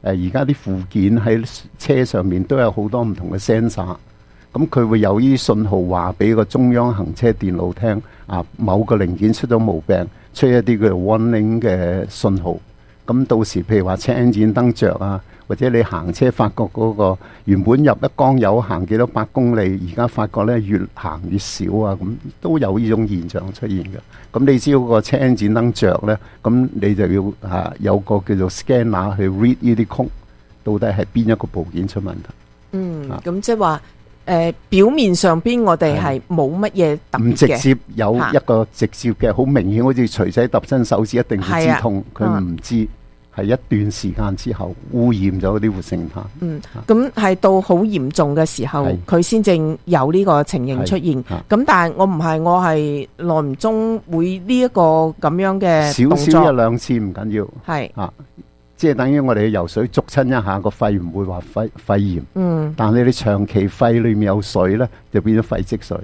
而家啲附件喺車上面都有好多唔同嘅 sensor， 咁佢會有呢啲信號話俾個中央行車電腦聽，某個零件出咗毛病，出一啲叫做 warning 嘅信號。咁到時譬如話車 engine 燈着啊，或者你行車發覺嗰個原本入一缸油行幾多百公里，而家發覺咧越行越少啊，咁都有呢種現象出現嘅。咁你知道個車 engine 燈着咧，咁你就要有個叫做 scanner 去 read 呢啲曲，到底係邊一個部件出問題。 咁即係話表面上邊我哋係冇乜嘢特別嘅，唔直接有一個直接嘅，好明顯好似錘仔揼親手指一定會知痛，佢唔知。係一段時間之後污染咗啲活性炭。 咁係到好嚴重嘅時候，佢先正有呢個情形出現。咁但係我唔係，我係耐唔中會呢一個咁樣嘅動作， 少少一兩次唔緊要。 係即係等於我哋游水捉親一下個肺唔會話肺炎。但係你長期肺裏面有水咧，就變咗肺積水。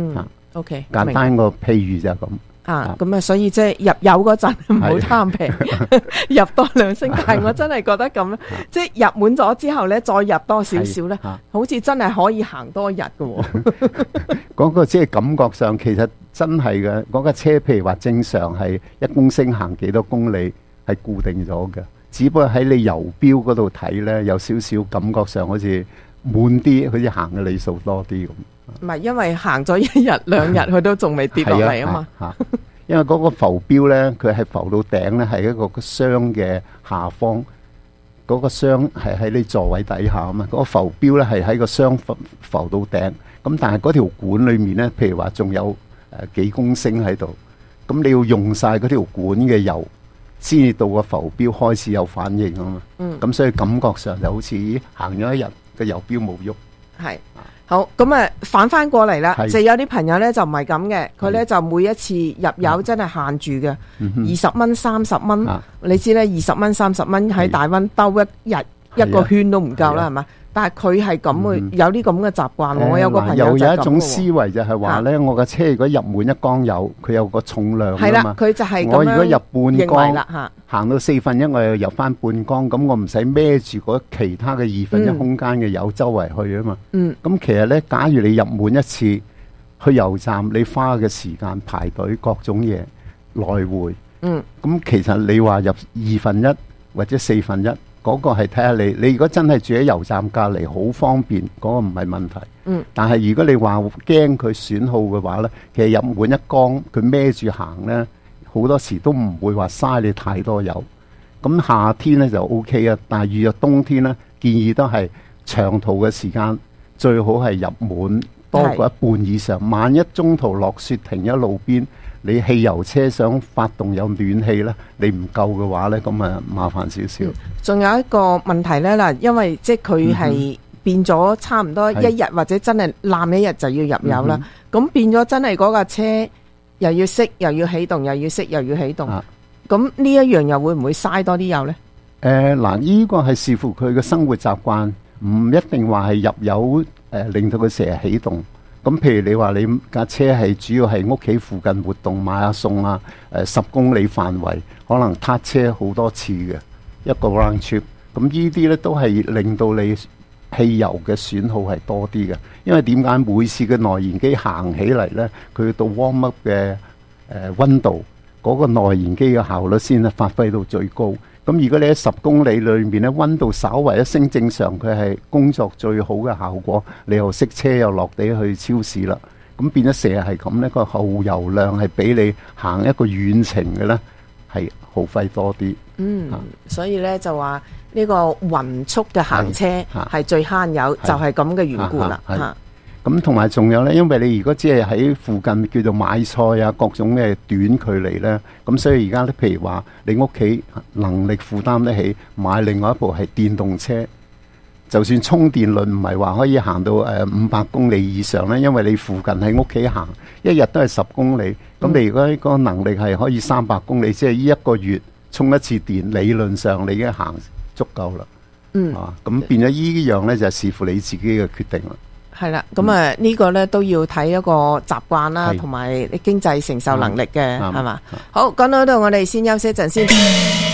OK， 簡單個譬喻就係咁。 咁所以即係入油嗰陣唔好貪平，入多2升。但係我真係覺得咁，即係入滿咗之後咧，再入多少少咧，好似真係可以行多日㗎。 嗰個即係感覺上，其實真係嘅。嗰架車譬如話正常係1公升行幾多公里係固定咗嘅，只不過喺你油標嗰度睇咧，有少少感覺上好似滿啲，好似行嘅里數多啲咁。 唔係，因為行咗1日2日，佢都仲未跌落嚟啊嘛。 因為嗰個浮標咧，佢係浮到頂咧，係一個箱嘅下方，嗰個箱係喺你座位底下啊嘛。嗰個浮標咧係喺個箱浮到頂，咁但係嗰條管裏面咧，譬如話仲有幾公升喺度，咁你要用晒嗰條管嘅油，先至到個浮標開始有反應啊嘛。咁所以感覺上就好似行咗1日個油標冇喐。係。 好，咁反翻過嚟啦，就有啲朋友咧就唔係咁嘅，佢咧就每一次入油真係限住嘅，20蚊、30蚊，你知咧20蚊、30蚊喺大溫兜一日一個圈都唔夠啦，係嘛？但係佢係咁嘅，有啲咁嘅習慣。我有個朋友就係咁嘅。有一種思維就係話咧，我架車如果入滿1缸油，佢有個重量㗎嘛。係啦，佢就係咁樣認為啦。我如果入半缸，行到1/4，我又入翻半缸，咁我唔使孭住嗰其他嘅1/2空間嘅油周圍去啊嘛。咁其實咧，假如你入滿一次去油站，你花嘅時間排隊各種嘢來回。咁其實你話入1/2或者1/4。嗰個係睇下你如果真係住喺油站隔離，好方便，嗰個唔係問題。但係如果你話驚佢損耗嘅話呢，其實入滿1缸，佢孭住行呢，好多時都唔會話嘥你太多油。咁夏天呢就 OK 啊，但係預約冬天呢，建議都係長途嘅時間最好係入滿多過一半以上。萬一中途落雪停喺路邊，你汽油車想發動有暖氣咧，你唔夠嘅話咧，咁啊麻煩少少。仲有一個問題咧嗱，因為即係佢係變咗差唔多1日或者真係攬1日就要入油啦。咁變咗真係嗰架車又要熄又要起動，又要熄又要起動。咁呢一樣又會唔會嘥多啲油咧？ 嗱，呢個係視乎佢嘅生活習慣，唔一定話係入油令到佢成日起動。咁譬如你話你架車係主要係屋企附近活動買下餸啊，10公里範圍可能撻車好多次嘅一個 round trip， 咁呢啲咧都係令到你汽油嘅損耗係多啲嘅，因為點解每次嘅內燃機行起嚟咧，佢到 warm up 嘅溫度嗰個內燃機嘅效率先係發揮到最高。咁如果你喺10公里裏面咧，溫度稍為一升正常，佢係工作最好嘅效果，你又熄車又落地去超市啦，咁變咗成日係咁呢，個耗油量係比你行一個遠程嘅呢係耗費多啲。 所以呢就話呢個勻速嘅行車係最慳油，就係咁嘅緣故啦。 咁同埋仲有呢，因為你如果只係喺附近叫做買菜啊，各種嘅短距離呢，咁所以而家呢，譬如話你屋企能力負擔得起，買另外一部係電動車，就算充電率唔係話可以行到500公里以上呢，因為你附近喺屋企行一日都係10公里，咁你如果個能力係可以300公里，即係呢一個月充一次電，理論上你已經行足夠啦。咁變咗呢樣呢，就係視乎你自己嘅決定啦。 係啦，咁呢個咧都要睇一個習慣啦，同埋經濟承受能力嘅，係嘛？好，講到呢度，我哋先休息一陣先。